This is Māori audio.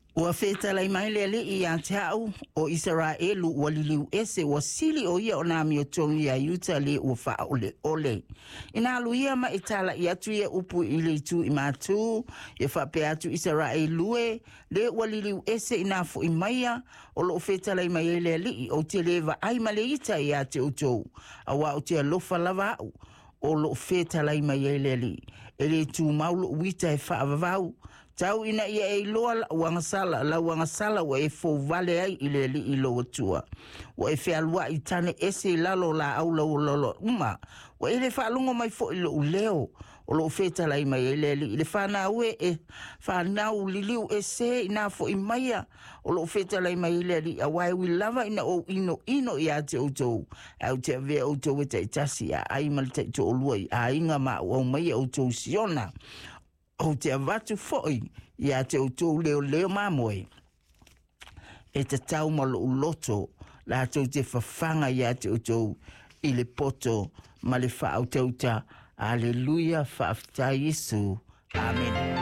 Ua feta lai mai le i a te au o Israelu ua liliu ese ua sili o ia o nā mio tongi a Utah le ua wha ole ole. Ina alu ia ma e tala i atu ia upu i le tu i mātū, e wha pe atu Israelu le ua liliu ese ina fo i maia o lo feta lai mai le li o te lewa ai ma le ita i a te utou, a wa o te alofa lava au o lo feta lai mai le li. E le tu maulo uita e wha avavau, tau ina ia e loa wangasala, la wangasala wa e fo vale ai ile li ilo watua. Wa e fea lua i tane ese lalo la au lau lolo uma. Wa e le whaalungo mai fo ilo uleo, o lo feta lai mai ile li. Ile whanau ue e whanau liliu ese ina fo i maia, o lo feta lai mai ile li. A wai wi lava ina o ino i a te outou. Au te avea outou e te itasi a aimal te to olua i a inga ma o mai outou siona. O te avatu foi i a te outou leo mamoe. E te tau malo uloto la tau te whawhanga i a te outou i le poto ma le wha au tauta. Aleluia, whaafta Yesu. Amen.